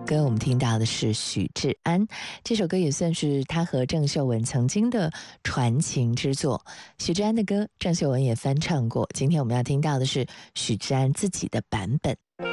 歌，我们听到的是许志安，这首歌也算是他和郑秀文曾经的传情之作。许志安的歌，郑秀文也翻唱过。今天我们要听到的是许志安自己的版本。